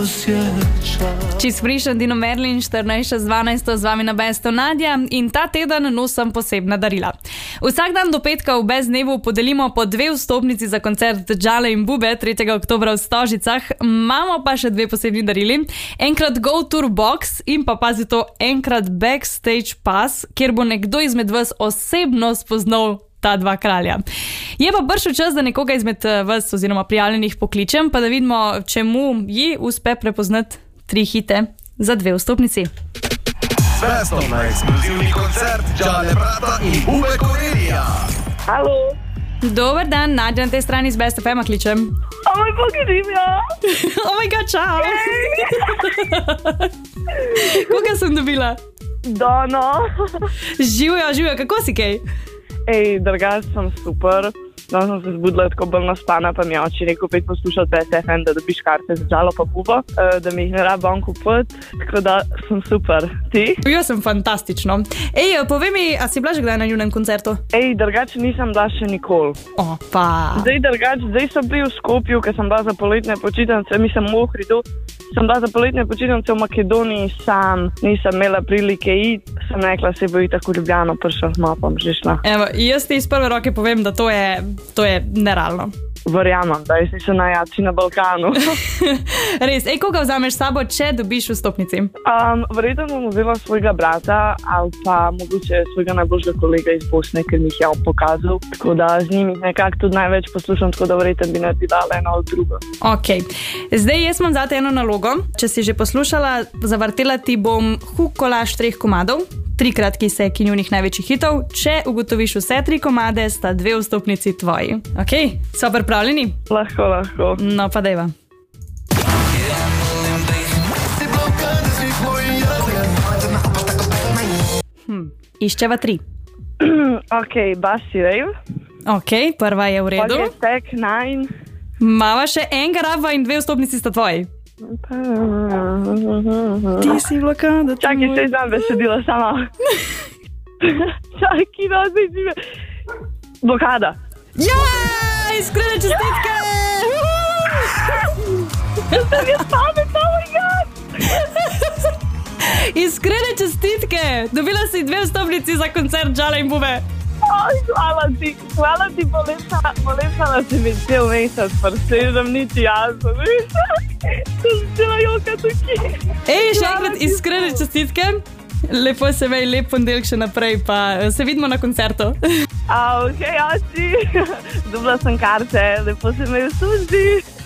Čist frišen Dino Merlin, 14:12 z vami na Besto Nadja in ta teden nosim posebna darila. Vsak dan do petka v Bezdnevu podelimo po 2 vstopnici za koncert Džale in Bube 3. oktobra v Stožicah. Imamo pa še 2 posebni darili. Enkrat Go Tour Box in pa pazi to, enkrat Backstage Pass, kjer bo nekdo izmed vas osebno spoznal ta 2 kralja. Je pa prišel čas, da nekoga izmed vas oziroma prijavljenih pokličem, pa da vidimo, čemu ji uspe prepoznati 3 hite za 2 vstopnici. Besto na ekskluzivni koncert Džale Brata in Bube Korelija. Halo. Dober dan, Nadja na tej strani z Best FM-a kličem. Oh moj bog, ja. Oh my god, čau. Koga sem dobila? Dono. Živijo, kako si kaj? Ej, drugač sem super. Danes sem se zbudila tako bolj naspana, pa mi je oči rekel, pet poslušati Best FM, da dobiš karte za Džalo pa Bubo, da mi jih ne rabam kupiti, tako da sem super. Ti? Jaz sem fantastično. Ej, povej mi, a si bila že kdaj na njunem koncertu? Ej, drugač nisem bila še nikoli. Opa. Zdaj sem bil v Skopju, ker sem bila za poletne počitnice, mislim v Ohridu. Sem bila za poletne počitnice v Makedoniji, sam nisem imela prilike iti, sem rekla, se bo tako Ljubljano prišla z mapom, že šla. Evo, jaz ti iz prve roke povem, da to je nerealno. Verjamem, da si se najjači na Balkanu. Res, koga vzameš s sabo, če dobiš vstopnici? Verjetno bom vzela svojega brata ali pa mogoče svojega najboljšega kolega iz Bosne, ker mi jih je pokazal. Tako da z njimi nekako tudi največ poslušam, tako da verjetno bi naredila eno ali drugo. Ok, zdaj jaz imam zate eno nalogo. Če si že poslušala, zavrtela ti bom kolaž 3 komadov. 3-krat ki njunih največjih hitov. Če ugotoviš vse 3 komade, sta 2 vstopnici tvoji. Ok, so pripravljeni? Lahko. No, pa dajva. Iščeva 3. Ok, Basi Rave. Ok, prva je v redu. Tech 9. Mava še enega raba in 2 vstopnici sta tvoji. Ti si blokada. Čakaj, se znam besedila sama. Čakaj, no, zdaj si me. Blokada. Ja, iskrene čestitke. Sem jaz pametna, oh my god. Iskrene čestitke. Dobila si 2 vstopnici za koncert Džale in Bube. Hvala ti, polepšala si mi cel mesec, presežem niti jaz. Sem cela joka tukaj. Ej, še enkrat iskrene čestitke. Lepo se vej, lep ponedeljek še naprej, pa se vidimo na koncertu. Ok, Oči. Dobila sem karte, lepo se me v službi.